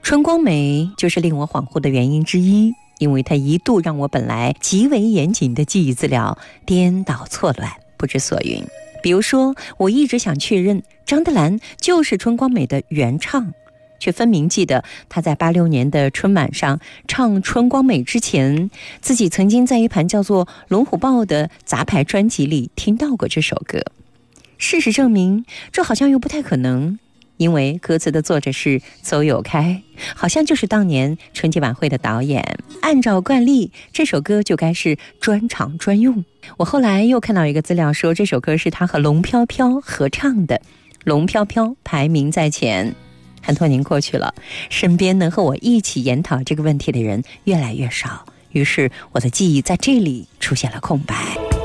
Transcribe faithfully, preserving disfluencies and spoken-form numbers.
春光美就是令我恍惚的原因之一，因为它一度让我本来极为严谨的记忆资料颠倒错乱，不知所云。比如说，我一直想确认张德兰就是春光美的原唱，却分明记得他在八六年的春晚上唱春光美之前，自己曾经在一盘叫做龙虎豹的杂牌专辑里听到过这首歌。事实证明，这好像又不太可能，因为歌词的作者是邹友开，好像就是当年春节晚会的导演。按照惯例，这首歌就该是专场专用。我后来又看到一个资料说，这首歌是他和龙飘飘合唱的，龙飘飘排名在前。很多年过去了，身边能和我一起研讨这个问题的人越来越少，于是我的记忆在这里出现了空白。